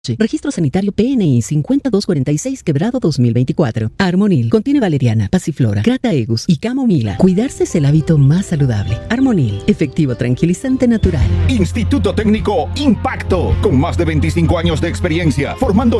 Registro sanitario PNI 5246 quebrado 2024. Armonil contiene valeriana, pasiflora, crataegus y camomila. Cuidarse es el hábito más saludable. Armonil, efectivo tranquilizante natural. Instituto Técnico Impacto, con más de 25 años de experiencia, formando